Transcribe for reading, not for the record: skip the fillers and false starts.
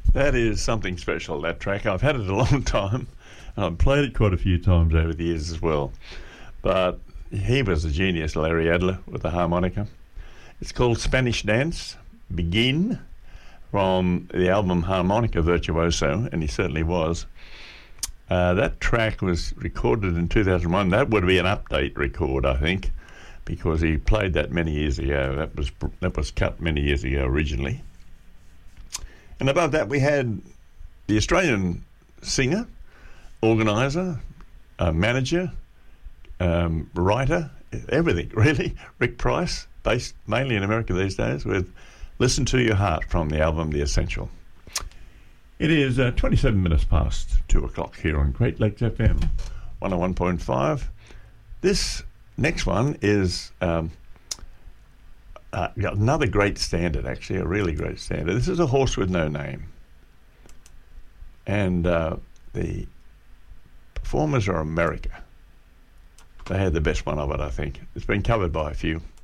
That is something special, that track. I've had it a long time, and I've played it quite a few times over the years as well. But he was a genius, Larry Adler, with the harmonica. It's called Spanish Dance, Begin, from the album Harmonica Virtuoso, and he certainly was. That track was recorded in 2001. That would be an update record, I think, because he played that many years ago. That was cut many years ago originally. And above that, we had the Australian singer, organiser, manager, writer, everything really, Rick Price, based mainly in America these days, with Listen to Your Heart from the album The Essential. It is 27 minutes past 2 o'clock here on Great Lakes FM 101.5. This next one is another great standard, actually, a really great standard. This is A Horse with No Name. And the performers are America. They had the best one of it, I think. It's been covered by a few.